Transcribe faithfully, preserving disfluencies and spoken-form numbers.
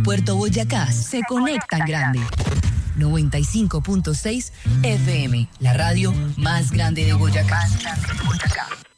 Puerto Boyacá se conecta en grande. noventa y cinco punto seis F M, la radio más grande de Boyacá. Más grande de Boyacá.